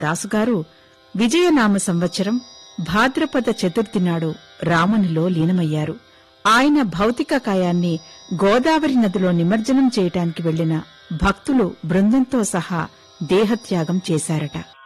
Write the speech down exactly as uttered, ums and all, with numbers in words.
దాసుగారు విజయనామ సంవత్సరం భాద్రపద చతుర్థి నాడు రామనిలో లీనమయ్యారు. ఆయన భౌతిక కాయాన్ని గోదావరి నదిలో నిమజ్జనం చేయటానికి వెళ్లిన భక్తులు బృందంతో సహా దేహత్యాగం చేశారట.